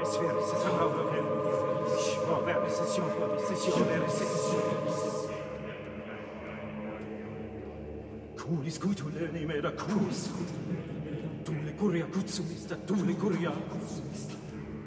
Kuulis kudule nimeda kuus. Tule kurja kutsumista, tule kurja kutsumista.